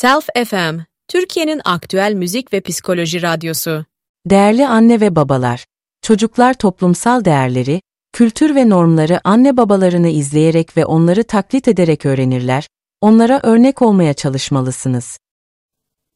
Self FM, Türkiye'nin aktüel müzik ve psikoloji radyosu. Değerli anne ve babalar, çocuklar toplumsal değerleri, kültür ve normları anne babalarını izleyerek ve onları taklit ederek öğrenirler, onlara örnek olmaya çalışmalısınız.